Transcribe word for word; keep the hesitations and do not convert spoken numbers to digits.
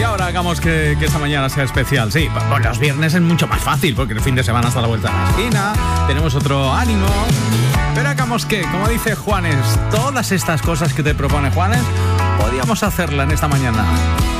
Y ahora hagamos que, que esta mañana sea especial. Sí, pues los viernes es mucho más fácil, porque el fin de semana está a la vuelta de la esquina, tenemos otro ánimo. Pero hagamos que, como dice Juanes, todas estas cosas que te propone Juanes, podíamos hacerla en esta mañana.